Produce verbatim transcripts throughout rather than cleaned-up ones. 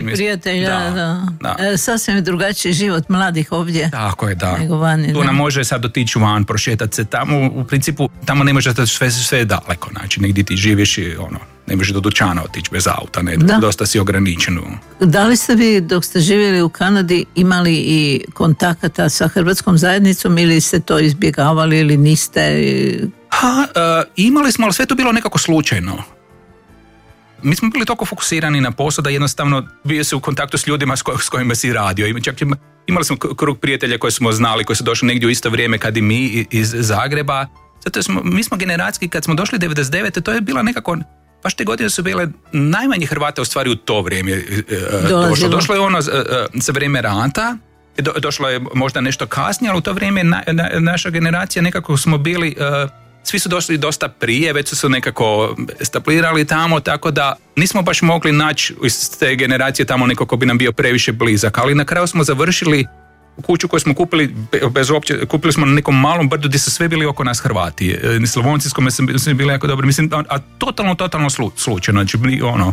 prijatelja, da, da. da. E, sasvim je drugačiji život mladih ovdje. Tako je, da. Nego vani, tu nam može sad otići van, prošetati se tamo, u principu tamo ne može sve, sve daleko, znači negdje ti živiš i ono, ne možeš do dućana otići bez auta, ne, da. Dosta si ograničen. Da li ste vi dok ste živjeli u Kanadi imali i kontakata sa hrvatskom zajednicom ili ste to izbjegavali ili niste? Ha, uh, imali smo, ali sve to bilo nekako slučajno. Mi smo bili toliko fokusirani na posao da jednostavno bio se u kontaktu s ljudima s, ko, s kojima si radio. Čak imali smo krug prijatelja koje smo znali, koji su došli negdje u isto vrijeme kad i mi iz Zagreba. Zato smo, mi smo generacijski, kad smo došli devedeset devete to je bila nekako, baš te godine su bile najmanje Hrvata u stvari u to vrijeme došlo. Došlo je ono za vrijeme rata, do, došlo je možda nešto kasnije, ali u to vrijeme na, na, naša generacija nekako smo bili... Uh, svi su došli dosta prije, već su se nekako establirali tamo, tako da nismo baš mogli naći iz te generacije tamo neko ko bi nam bio previše blizak, ali na kraju smo završili kuću koju smo kupili, bez uopće, kupili smo na nekom malom brdu gdje su sve bili oko nas Hrvati. Slavonci s kome smo bili jako dobri, mislim, a, a totalno, totalno slu, slučajno, znači ono,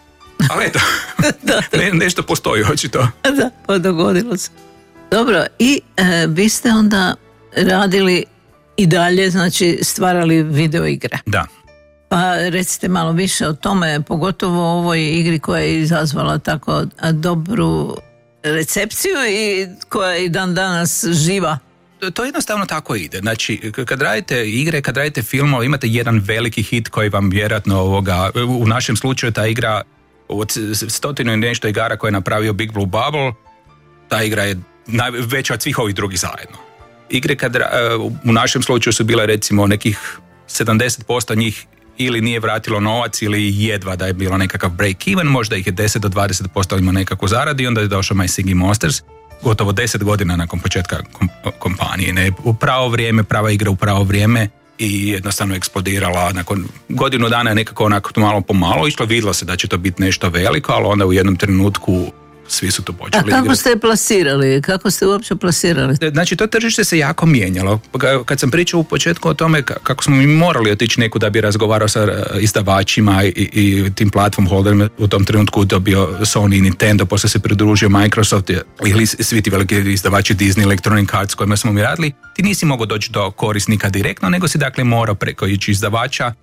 ali eto, ne, nešto postoji očito. Da, pa dogodilo se. Dobro, i e, vi ste onda radili i dalje, znači, stvarali video igre. Da. Pa recite malo više o tome, pogotovo o ovoj igri koja je izazvala tako dobru recepciju i koja je i dan danas živa. To jednostavno tako ide. Znači, kad radite igre, kad radite filmove, imate jedan veliki hit koji vam vjerojatno ovoga, u našem slučaju ta igra od stotinu i nešto igara koje je napravio Big Blue Bubble, ta igra je najveća od svih ovih drugih zajedno. Igre kad, u našem slučaju su bile recimo nekih sedamdeset posto njih ili nije vratilo novac ili jedva da je bilo nekakav break even, možda ih je deset do dvadeset posto ima nekakvu zaradi i onda je došao My Singing Monsters gotovo deset godina nakon početka kompanije. Ne, u pravo vrijeme, prava igra u pravo vrijeme i jednostavno eksplodirala. Nakon godinu dana je nekako onako malo po malo išlo, vidjelo se da će to biti nešto veliko, ali onda u jednom trenutku svi su to počeli. A kako igrati. ste je plasirali? Kako ste uopće plasirali? Znači, to tržište se jako mijenjalo. Kad sam pričao u početku o tome kako smo mi morali otići neku da bi razgovarao sa izdavačima i, i tim platform holderima, u tom trenutku dobio Sony i Nintendo, poslije se pridružio Microsoft ili svi ti veliki izdavači Disney, Electronic Arts s kojima smo mi radili, ti nisi mogao doći do korisnika direktno, nego si dakle morao preko ići izdavača.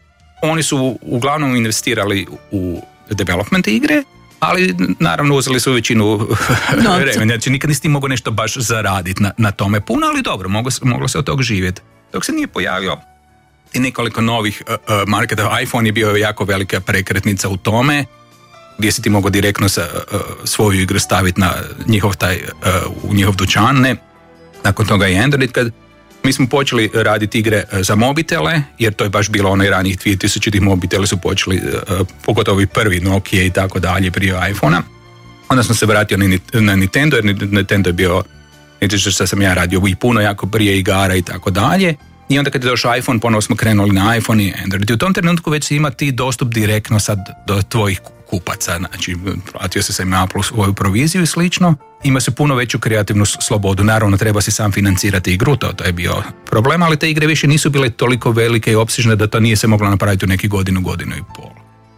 Oni su uglavnom investirali u development igre, ali naravno uzeli su većinu vremena, znači nikad nisi mogao nešto baš zaraditi na, na tome puno, ali dobro, moglo, moglo se od tog živjeti. Dok se nije pojavio i nekoliko novih uh, uh, marketa, iPhone je bio jako velika prekretnica u tome, gdje si ti mogao direktno sa, uh, svoju igru staviti na njihov taj, uh, u njihov dućan, ne. Nakon toga i Android, kad mi smo počeli raditi igre za mobitele, jer to je baš bilo onaj ranih dvije tisućitih mobiteli su počeli, uh, pogotovo i prvi Nokia i tako dalje prije iPhone-a. Onda smo se vratio na, na Nintendo, jer Nintendo je bio, nešto što sam ja radio i puno jako prije igara i tako dalje. I onda kad je došao iPhone, ponovo smo krenuli na iPhone i Android. I u tom trenutku već ima ti dostup direktno sad do tvojih kupaca. Znači, platio se sam Apple svoju proviziju i slično. Ima se puno veću kreativnu slobodu. Naravno, treba si sam financirati igru, to, to je bio problem, ali te igre više nisu bile toliko velike i opsežne da to nije se moglo napraviti u neki godinu, godinu i pol.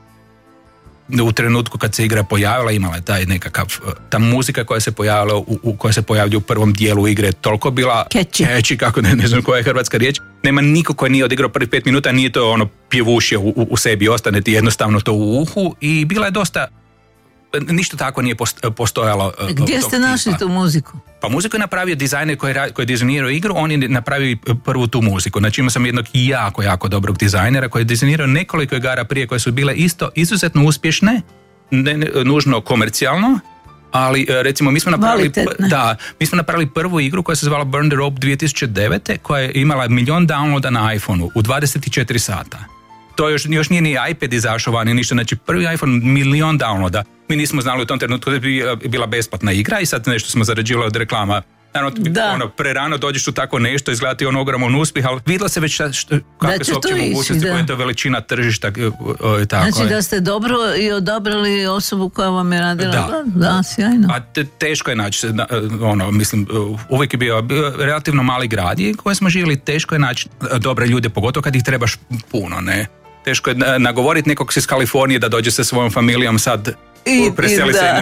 U trenutku kad se igra pojavila, imala je taj nekakav, ta muzika koja se pojavila, u, u, koja se pojavlja u prvom dijelu igre, toliko bila catchy, catchy, kako ne, ne znam koja je hrvatska riječ. Nema niko koji nije odigrao prvih pet minuta, nije to ono pjevušje u, u, u sebi, ostane ti jednostavno to u uhu i bila je dosta, ništa tako nije postojalo. Gdje ste našli tipa tu muziku? Pa muziku je napravio dizajner koji, koji je dizajnirao igru, on je napravio prvu tu muziku. Znači imao sam jednog jako, jako dobrog dizajnera koji je dizajnirao nekoliko igara prije koje su bile isto izuzetno uspješne, ne, ne, nužno komercijalno, ali recimo mi smo napravili, da, mi smo napravili prvu igru koja se zvala Burn the Rope dvije tisuće devete koja je imala milion downloada na iPhoneu u dvadeset četiri sata. To još, još nije ni iPad izašao van i ništa, znači prvi iPhone milion downloada. Mi nismo znali u tom trenutku da bi bila besplatna igra i sad nešto smo zarađivali od reklama. Naravno, ono, prerano dođeš u tako nešto, izgleda ti on ogroman uspjeh, ali vidjelo se već što, kakve su opće mogućnosti, koja je to veličina tržišta. Tako znači da ste dobro i odabrali osobu koja vam je radila. Da, da sjajno. A te, teško je naći, ono, mislim, uvijek je bio, bio relativno mali grad i koje smo živjeli, teško je naći dobre ljude, pogotovo kad ih trebaš puno, ne? Teško je nagovoriti nekog iz Kalifornije da dođe sa svojom familijom sad, I, preseli i se